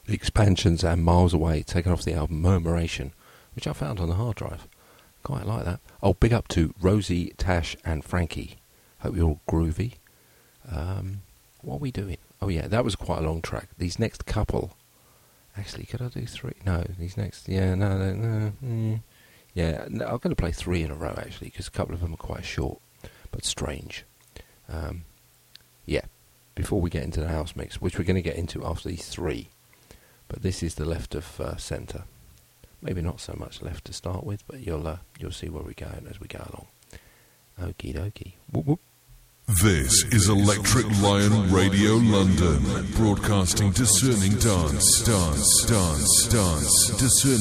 the expansions and Miles Away, taken off the album Murmuration, which I found on the hard drive. Quite like that. Oh, big up to Rosie, Tash and Frankie. Hope you're all groovy. What are we doing? Oh yeah, that was quite a long track. These next couple... Actually, could I do 3? No, these next... Yeah, no. Yeah, no, I'm going to play 3 in a row, actually, because a couple of them are quite short, but strange. Yeah, before we get into the house mix, which we're going to get into after these 3. But this is the left of centre. Maybe not so much left to start with, but you'll see where we're going as we go along. Okie dokie. Whoop whoop. This is Electric Lion Radio London, broadcasting discerning dance, discerning